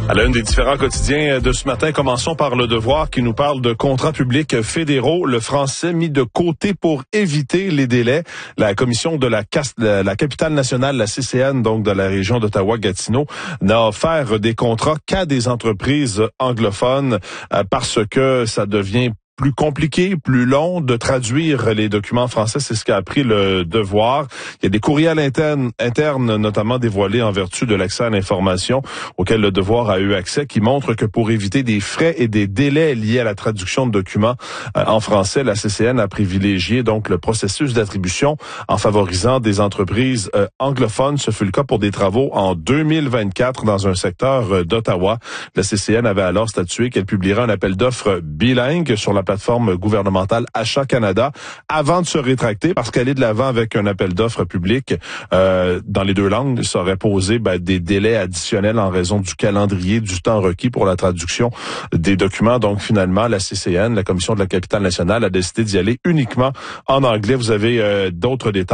À l'une des différents quotidiens de ce matin, commençons par Le Devoir qui nous parle de contrats publics fédéraux. Le français mis de côté pour éviter les délais. La commission de la capitale nationale, la CCN, donc de la région d'Ottawa-Gatineau, n'a offert des contrats qu'à des entreprises anglophones parce que ça devient plus compliqué, plus long de traduire les documents français. C'est ce qu'a appris Le Devoir. Il y a des courriels internes, notamment dévoilés en vertu de l'accès à l'information auquel Le Devoir a eu accès, qui montrent que pour éviter des frais et des délais liés à la traduction de documents en français, la CCN a privilégié donc le processus d'attribution en favorisant des entreprises anglophones. Ce fut le cas pour des travaux en 2024 dans un secteur d'Ottawa. La CCN avait alors statué qu'elle publierait un appel d'offres bilingue sur la plateforme gouvernementale Achat Canada avant de se rétracter parce qu'aller de l'avant avec un appel d'offres public dans les deux langues, ça aurait posé des délais additionnels en raison du calendrier, du temps requis pour la traduction des documents. Donc finalement, la CCN, la Commission de la capitale nationale, a décidé d'y aller uniquement en anglais. Vous avez d'autres détails